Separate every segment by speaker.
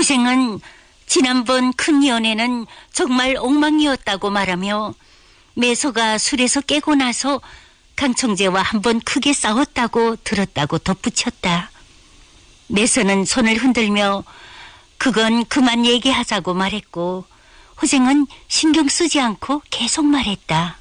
Speaker 1: 호생은 지난번 큰 연애는 정말 엉망이었다고 말하며 매소가 술에서 깨고 나서 강청재와 한번 크게 싸웠다고 들었다고 덧붙였다. 매소는 손을 흔들며 그건 그만 얘기하자고 말했고 호생은 신경 쓰지 않고 계속 말했다.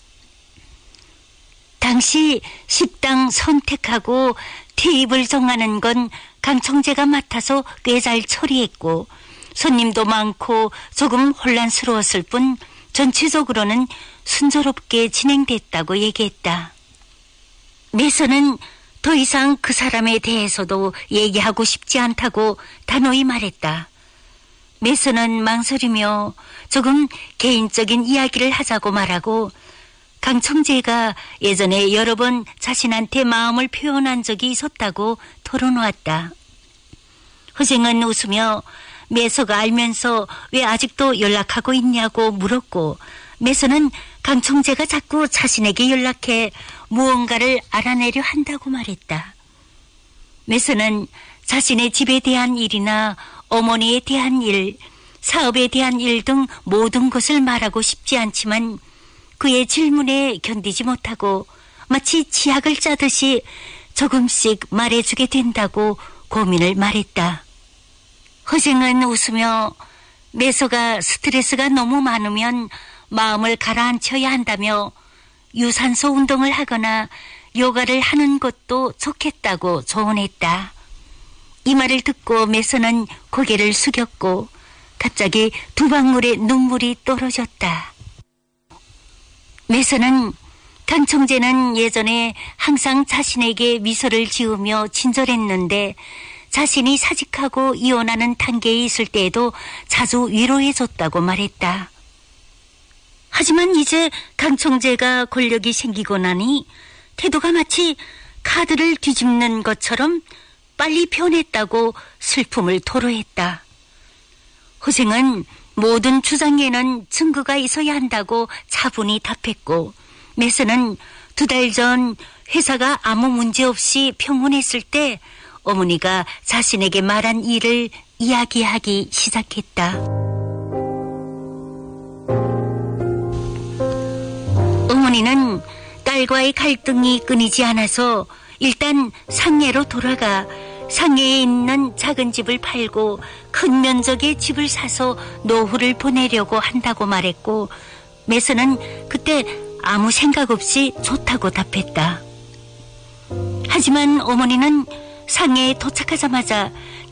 Speaker 1: 당시 식당 선택하고 테이블 정하는 건 강청재가 맡아서 꽤 잘 처리했고 손님도 많고 조금 혼란스러웠을 뿐 전체적으로는 순조롭게 진행됐다고 얘기했다. 매서는 더 이상 그 사람에 대해서도 얘기하고 싶지 않다고 단호히 말했다. 매서는 망설이며 조금 개인적인 이야기를 하자고 말하고 강청재가 예전에 여러 번 자신한테 마음을 표현한 적이 있었다고 털어놓았다. 호생은 웃으며 매서가 알면서 왜 아직도 연락하고 있냐고 물었고 매서는 강청재가 자꾸 자신에게 연락해 무언가를 알아내려 한다고 말했다. 매서는 자신의 집에 대한 일이나 어머니에 대한 일, 사업에 대한 일 등 모든 것을 말하고 싶지 않지만 그의 질문에 견디지 못하고 마치 치약을 짜듯이 조금씩 말해주게 된다고 고민을 말했다. 허생은 웃으며 매소가 스트레스가 너무 많으면 마음을 가라앉혀야 한다며 유산소 운동을 하거나 요가를 하는 것도 좋겠다고 조언했다. 이 말을 듣고 매소는 고개를 숙였고 갑자기 두 방울의 눈물이 떨어졌다. 매소는 강청재는 예전에 항상 자신에게 미소를 지으며 친절했는데 자신이 사직하고 이혼하는 단계에 있을 때에도 자주 위로해줬다고 말했다. 하지만 이제 강청재가 권력이 생기고 나니 태도가 마치 카드를 뒤집는 것처럼 빨리 변했다고 슬픔을 토로했다. 호생은 모든 주장에는 증거가 있어야 한다고 차분히 답했고 매서는 2달 전 회사가 아무 문제 없이 평온했을 때 어머니가 자신에게 말한 일을 이야기하기 시작했다. 어머니는 딸과의 갈등이 끊이지 않아서 일단 상해로 돌아가 상해에 있는 작은 집을 팔고 큰 면적의 집을 사서 노후를 보내려고 한다고 말했고 매서는 그때 아무 생각 없이 좋다고 답했다. 하지만 어머니는 상해에 도착하자마자